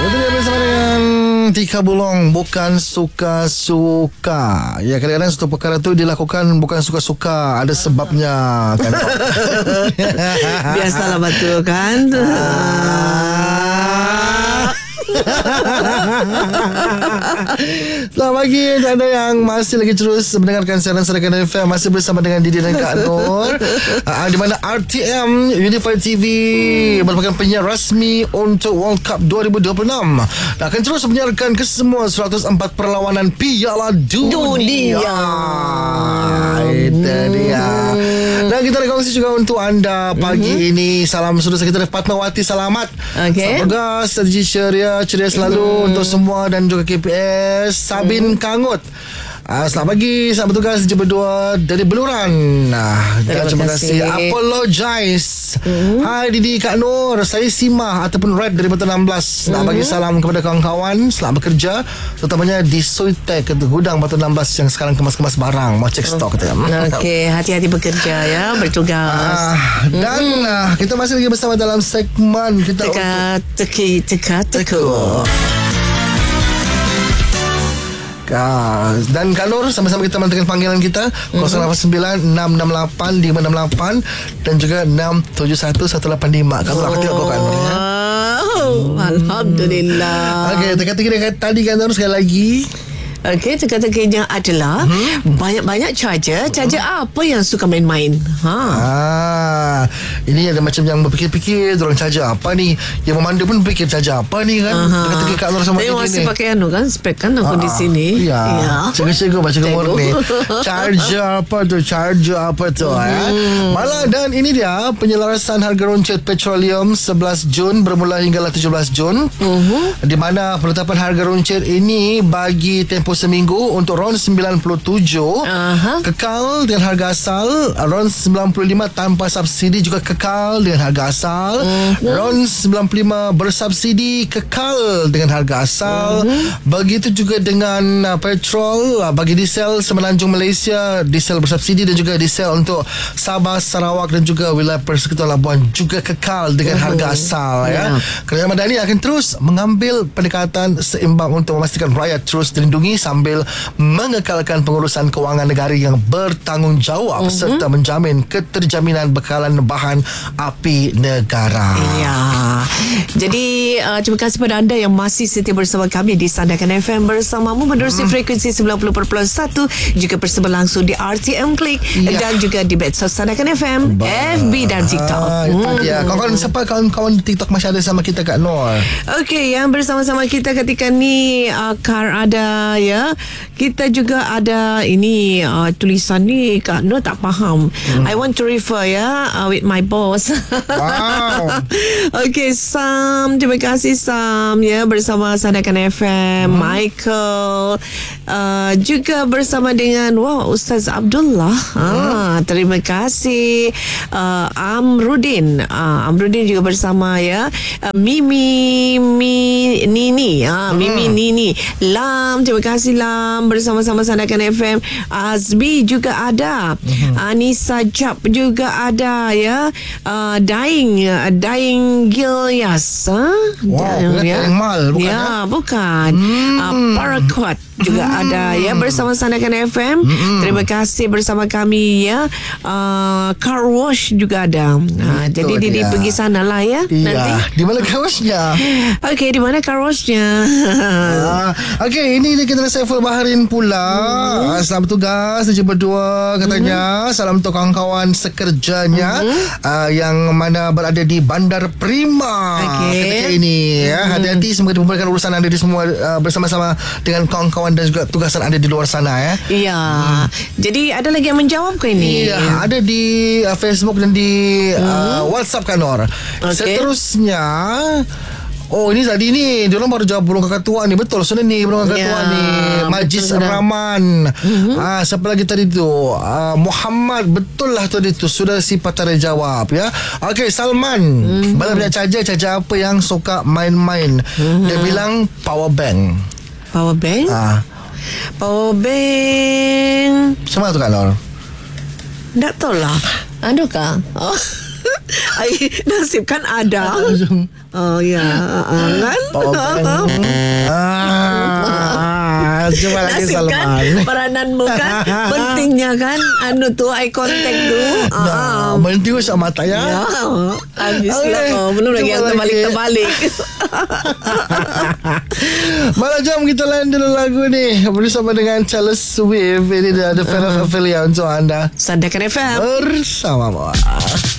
Betul ya, bersama dengan Tika Bulong. Bukan suka-suka. Ya, kadang-kadang satu perkara tu dilakukan bukan suka-suka. Ada sebabnya kan. Biasalah betul kan. Selamat pagi anda yang masih lagi terus mendengarkan siaran Sarakan FM. Masih bersama dengan Didi dan Kak Nur, di mana RTM Unified TV merupakan penyiar rasmi untuk World Cup 2026 dan akan terus menyiarkan ke semua 104 perlawanan Piala Dunia. Itu dia. Dan kita ada kongsi juga untuk anda pagi ini. Salam sudah kita ada Fatmawati, selamat. Semoga strategi ceria selalu untuk semua dan juga KPS. Sabin Kangut, selamat pagi, selamat bertugas je berdua dari Beluran. Dan terima kasih. Apologize. Hai Didi, Kak Nur, saya Simah ataupun Red dari Batu 16. Nak bagi salam kepada kawan-kawan selamat bekerja, terutamanya di Soitek, gudang Batu 16 yang sekarang kemas-kemas barang, mau cek stok kata. Okey, hati-hati bekerja ya, bertugas. Dan kita masih lagi bersama dalam segmen kita teka-teki. Dan Kak Nur, sama-sama kita menantikan panggilan kita 089-668-568 dan juga 671-185. Kak Nur, aku tengok Kak Nur ya. Alhamdulillah. Okey, teka-teki tadi Kak Nur sekali lagi. Okey, teka-tekinya adalah banyak-banyak charger apa yang suka main-main? Ini ada macam yang berfikir-fikir dorang charger apa ni, yang memandu pun fikir charger apa ni kan. Teka-teki Kak Nur sama kita masih pakai kan spek kan aku di sini. Ya. Cikgu baca murni. Charger apa tu ya. Malah, dan ini dia penyelarasan harga runcit petroleum 11 Jun bermula hinggalah 17 Jun. Di mana penetapan harga runcit ini bagi tempoh seminggu untuk RON 97 kekal dengan harga asal, RON 95 tanpa subsidi juga kekal dengan harga asal, RON 95 bersubsidi kekal dengan harga asal. Begitu juga dengan petrol bagi diesel Semenanjung Malaysia, diesel bersubsidi, dan juga diesel untuk Sabah, Sarawak dan juga wilayah Persekutuan Labuan juga kekal dengan harga asal ya. Kerajaan Madani akan terus mengambil pendekatan seimbang untuk memastikan rakyat terus dilindungi sambil mengekalkan pengurusan kewangan negara yang bertanggungjawab serta menjamin keterjaminan bekalan bahan api negara. Ya. Jadi terima kasih kepada anda yang masih setia bersama kami di Sandakan FM bersamamu menerusi frekuensi 90.1, juga bersama langsung di RTM Klik dan juga di medsos Sandakan FM, FB dan TikTok. Itu dia. Siapa kawan-kawan TikTok masih ada sama kita Kak Nur? Okey, yang bersama-sama kita ketika ni Kar ada ya. Kita juga ada ini tulisan ni Kak Nur tak faham. I want to refer with my boss. Wow. Okey, Sam, terima kasih Sam ya, bersama Sandakan FM. Michael juga bersama dengan Ustaz Abdullah. Terima kasih. Amrudin juga bersama ya. Mimi Nini. Mimi Nini. Lam, terima kasih Lam, bersama-sama Sandakan FM. Azbi juga ada. Anissa Jab juga ada ya. Dying Gilyas. Dying Mal bukan? Ya, bukan. Paraquat juga ada ya, bersama Sandakan FM. Terima kasih bersama kami ya. Car wash juga ada. Jadi Didi pergi sana lah ya. Nanti. Di mana car washnya? Okey, di mana car washnya? Okey, ini kita ada Saiful Baharin pula. Selamat bertugas je berdua katanya. Salam untuk kawan-kawan sekerjanya yang mana berada di Bandar Prima ketika ini ya. Hati-hati, semoga dimudahkan urusan anda di semua bersama-sama dengan kawan-kawan dan juga tugasan anda di luar sana ya. Iya. Jadi ada lagi yang menjawab ke ini? Iya, ada di Facebook dan di WhatsApp kan Nur. Seterusnya ini tadi ni diorang baru jawab burung kakak tua ni. Betul sudah ni burung kakak tua ni. Majlis Rahman. Siapa lagi tadi tu? Muhammad. Betul lah tadi tu. Sudah si Patara jawab ya. Okey, Salman. Bala punya charger apa yang suka main-main? Dia bilang power bank. Power bank? Power bank. Macam mana tu Kak Nur? Tak tahu lah. Adakah? Nasib kan ada. Oh ya, kan? Cuba lagi Nasib Salman. kan perananmu kan pentingnya kan tu eye contact tu. Berhenti sama mata ya. Ya, habislah. Okey, Belum lagi cuba yang terbalik-terbalik. Malam jam kita lain dulu lagu ni bersama dengan Taylor Swift. Ini The Fan of Ophelia untuk anda. Sandakan FM Bersama